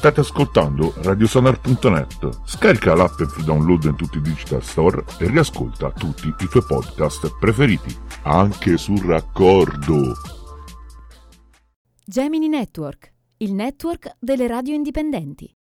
State ascoltando radiosonar.net. Scarica l'app e free download in tutti i digital store e riascolta tutti i tuoi podcast preferiti, anche sul raccordo. Gemini Network, il network delle radio indipendenti.